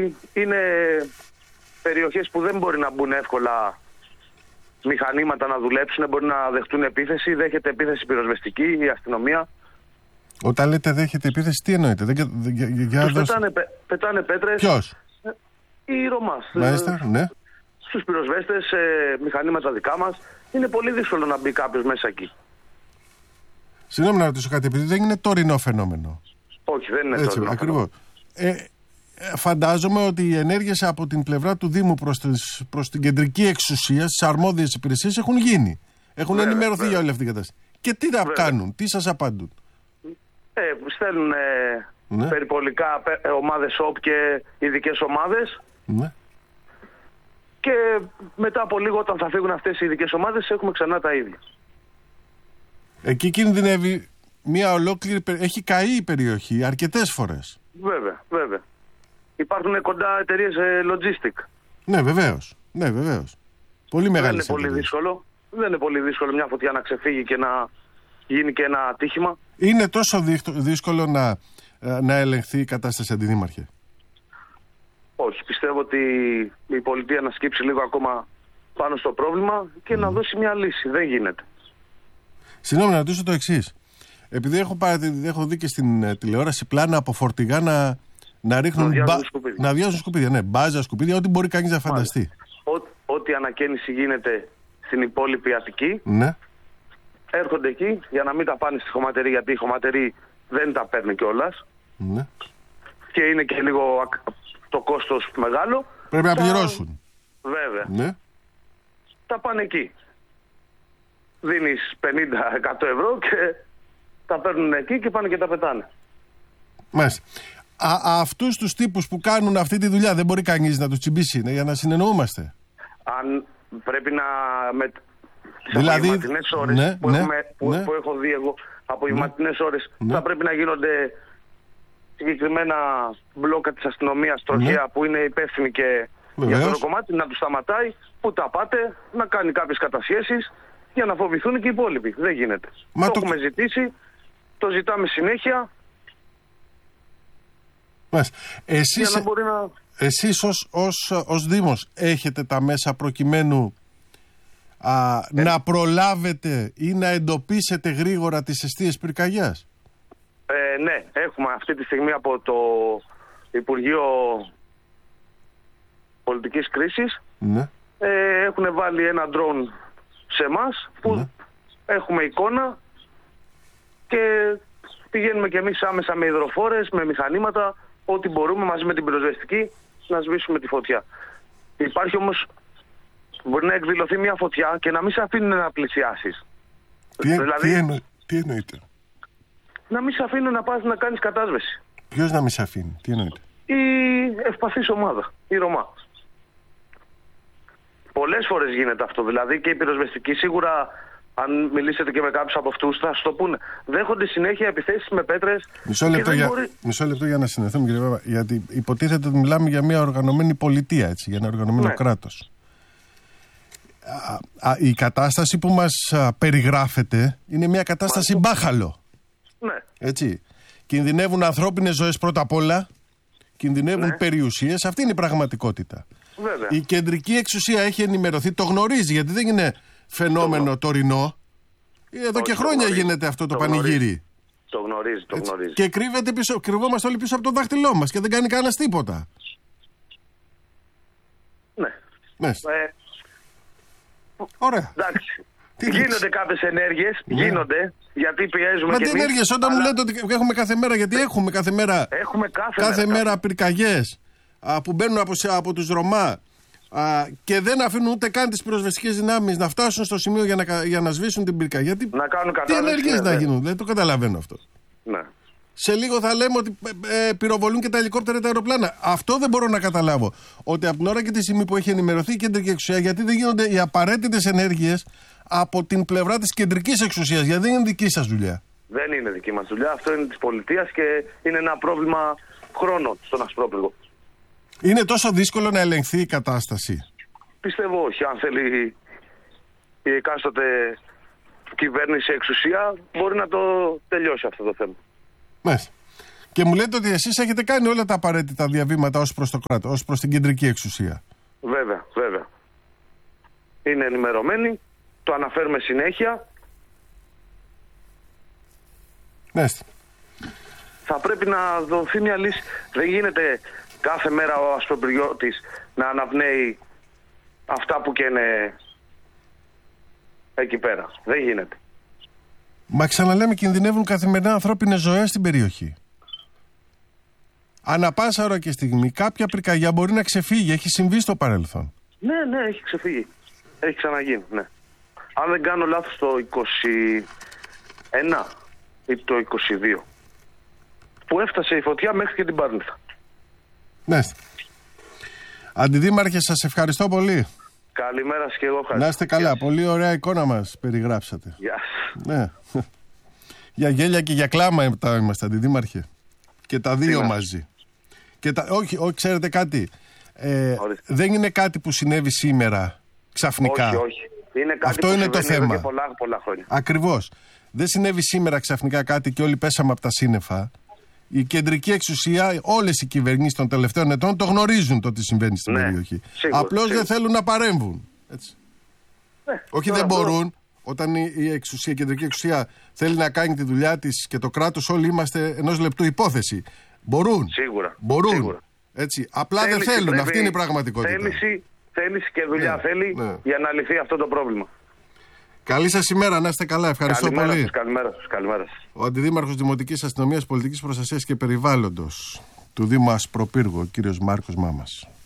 είναι περιοχές που δεν μπορεί να μπουν εύκολα μηχανήματα να δουλέψουν, μπορεί να δεχτούν επίθεση. Δέχεται επίθεση πυροσβεστική η αστυνομία. Όταν λέτε δέχεται επίθεση, τι εννοείτε? Πετάνε πέτρες. Ποιος? Οι Ρωμάς. Μάλιστα, ναι. Στους πυροσβέστες, μηχανήματα δικά μας. Είναι πολύ δύσκολο να μπει κάποιος μέσα εκεί. Συγγνώμη να ρωτήσω κάτι, επειδή δεν είναι τωρινό φαινόμενο. Όχι, δεν είναι τωρινό. Ακριβώς. Φαντάζομαι ότι οι ενέργειες από την πλευρά του Δήμου προς την κεντρική εξουσία, στις αρμόδιες υπηρεσίες έχουν γίνει. Έχουν ενημερωθεί για όλη αυτή την κατάσταση. Και τι να κάνουν, τι σας απαντούν? Στέλνουν περιπολικά ομάδες ΟΠ και ειδικές ομάδες. Ναι. Και μετά από λίγο, όταν θα φύγουν αυτές οι ειδικές ομάδες, έχουμε ξανά τα ίδια. Εκεί κινδυνεύει μια ολόκληρη... Έχει καεί η περιοχή αρκετές φορές. Βέβαια. Υπάρχουν κοντά εταιρείες logistic. Ναι, βεβαίως. Πολύ μεγάλη. Δεν είναι πολύ δύσκολο μια φωτιά να ξεφύγει και να γίνει και ένα ατύχημα. Είναι τόσο δύσκολο να ελεγχθεί η κατάσταση, αντιδήμαρχε? Όχι, πιστεύω ότι η πολιτεία να σκύψει λίγο ακόμα πάνω στο πρόβλημα και να δώσει μια λύση. Δεν γίνεται. Συγγνώμη, να ρωτήσω το εξής. Επειδή έχω δει και στην τηλεόραση πλάνα από φορτηγά να ρίχνουν. Να βιάζουν σκουπίδια. Ναι, μπάζα, σκουπίδια, ό,τι μπορεί κανείς να φανταστεί. Ό,τι ανακαίνιση γίνεται στην υπόλοιπη Αττική, ναι, έρχονται εκεί για να μην τα πάνε στη χωματερή, γιατί η χωματερή δεν τα παίρνει κιόλας. Ναι. Και είναι και λίγο το κόστος μεγάλο. Πρέπει να πληρώσουν. Βέβαια. Ναι. Τα πάνε εκεί. Δίνεις 50-100 ευρώ και τα παίρνουν εκεί και πάνε και τα πετάνε. Μάλιστα. Αυτούς τους τύπους που κάνουν αυτή τη δουλειά δεν μπορεί κανείς να τους τσιμπήσει, για να συνεννοούμαστε? Αν πρέπει να... Δηλαδή, απογευματινές ώρες που έχω δει εγώ, απογευματινές ώρες, θα πρέπει να γίνονται συγκεκριμένα μπλόκα της αστυνομίας, τροχέα, που είναι υπεύθυνοι και για αυτό το κομμάτι, να τους σταματάει, που τα πάτε, να κάνει κάποιες κατασχέσεις για να φοβηθούν και οι υπόλοιποι. Δεν γίνεται. Το έχουμε ζητήσει, το ζητάμε συνέχεια. Εσείς ως Δήμος έχετε τα μέσα προκειμένου να προλάβετε ή να εντοπίσετε γρήγορα τις αιστείες πυρκαγιάς? Ναι, έχουμε αυτή τη στιγμή από το Υπουργείο Πολιτικής Κρίσης. Ναι. Έχουν βάλει ένα ντρόουν σε εμάς που έχουμε εικόνα και πηγαίνουμε κι εμείς άμεσα με υδροφόρες, με μηχανήματα, ό,τι μπορούμε μαζί με την πυροσβεστική να σβήσουμε τη φωτιά. Υπάρχει όμως, μπορεί να εκδηλωθεί μια φωτιά και να μην σε αφήνουν να πλησιάσεις. Τι εννοείται? Να μην σε αφήνουν να πας να κάνεις κατάσβεση. Ποιος να μην σε αφήνει, τι εννοείται? Η ευπαθής ομάδα, η Ρωμά. Πολλές φορές γίνεται αυτό, δηλαδή και η πυροσβεστική σίγουρα, αν μιλήσετε και με κάποιους από αυτούς, θα σου το πούνε. Δέχονται συνέχεια επιθέσεις με πέτρες. Μισό λεπτό για να συνδεθούμε, κύριε Πάπα, γιατί υποτίθεται ότι μιλάμε για μια οργανωμένη πολιτεία, έτσι, για ένα οργανωμένο κράτος. Η κατάσταση που μας περιγράφεται είναι μια κατάσταση μπάχαλο. Ναι. Έτσι. Κινδυνεύουν ανθρώπινες ζωές πρώτα απ' όλα, κινδυνεύουν περιουσίες, αυτή είναι η πραγματικότητα. Βέβαια. Η κεντρική εξουσία έχει ενημερωθεί, το γνωρίζει, γιατί δεν είναι φαινόμενο τωρινό. Εδώ και χρόνια γίνεται αυτό το πανηγύρι. Το γνωρίζει. Και κρυβόμαστε όλοι πίσω από το δάχτυλό μας και δεν κάνει κανένας τίποτα. Ναι. Ωραία. Εντάξει. Γίνονται κάποιες ενέργειες, γιατί πιέζουμε. Μα τι ενέργειες, όταν μου λέτε ότι έχουμε κάθε μέρα, γιατί έχουμε κάθε μέρα. Έχουμε κάθε μέρα πυρκαγιές που μπαίνουν από τους Ρωμά και δεν αφήνουν ούτε καν τις πυροσβεστικές δυνάμεις να φτάσουν στο σημείο για να σβήσουν την πυρκαγιά. Να κάνουν τι ενέργειες να γίνουν, δεν το καταλαβαίνω αυτό. Ναι. Σε λίγο θα λέμε ότι πυροβολούν και τα ελικόπτερα και τα αεροπλάνα. Αυτό δεν μπορώ να καταλάβω. Ότι από την ώρα και τη στιγμή που έχει ενημερωθεί η κεντρική εξουσία, γιατί δεν γίνονται οι απαραίτητες ενέργειες από την πλευρά της κεντρικής εξουσίας, γιατί δεν είναι δική σας δουλειά. Δεν είναι δική μας δουλειά. Αυτό είναι της πολιτείας και είναι ένα πρόβλημα χρόνων στον Ασπρόπυργο. Είναι τόσο δύσκολο να ελεγχθεί η κατάσταση? Πιστεύω όχι. Αν θέλει η εκάστοτε κυβέρνηση εξουσία, μπορεί να το τελειώσει αυτό το θέμα. Μάλιστα. Και μου λέτε ότι εσείς έχετε κάνει όλα τα απαραίτητα διαβήματα ως προς το κράτος, ως προς την κεντρική εξουσία. Βέβαια, βέβαια. Είναι ενημερωμένοι, το αναφέρουμε συνέχεια. Νέστε. Θα πρέπει να δοθεί μια λύση. Δεν γίνεται κάθε μέρα ο ασπροπυριώτης να αναπνέει αυτά που καίνε εκεί πέρα. Δεν γίνεται. Μα ξαναλέμε, κινδυνεύουν καθημερινά ανθρώπινες ζωές στην περιοχή. Ανά πάσα ώρα και στιγμή κάποια πυρκαγιά μπορεί να ξεφύγει. Έχει συμβεί στο παρελθόν. Ναι, έχει ξεφύγει. Έχει ξαναγίνει, ναι. Αν δεν κάνω λάθος, το 21 ή το 22 που έφτασε η φωτιά μέχρι και την Πάρνηθα. Ναι. Αντιδήμαρχε, σας ευχαριστώ πολύ. Καλημέρα σας και εγώ. Να είστε καλά. Πολύ ωραία εικόνα μας περιγράψατε. Γεια σας. Ναι. Για γέλια και για κλάμα είμαστε, Αντιδήμαρχε. Και τα δύο μαζί. Και όχι, ξέρετε κάτι. Δεν είναι κάτι που συνέβη σήμερα ξαφνικά. Όχι. Είναι κάτι αυτό που είναι το θέμα. Και πολλά χρόνια. Ακριβώς. Δεν συνέβη σήμερα ξαφνικά κάτι και όλοι πέσαμε από τα σύννεφα. Η κεντρική εξουσία, όλες οι κυβερνήσεις των τελευταίων ετών το γνωρίζουν το τι συμβαίνει στην περιοχή. Απλώς δεν θέλουν να παρέμβουν. Έτσι. Όχι, δεν μπορούν. Όταν η κεντρική εξουσία θέλει να κάνει τη δουλειά της και το κράτος, όλοι είμαστε ενός λεπτού υπόθεση. Μπορούν. Σίγουρα. Έτσι. Απλά δεν θέλουν. Αυτή είναι η πραγματικότητα. Θέληση και δουλειά θέλει για να λυθεί αυτό το πρόβλημα. Καλή σας ημέρα, να είστε καλά. Ευχαριστώ πολύ. Καλημέρα σας. Ο Αντιδήμαρχος Δημοτικής Αστυνομίας Πολιτικής Προστασίας και Περιβάλλοντος του Δήμου Ασπροπύργου, ο κύριος Μάρκος Μάμας.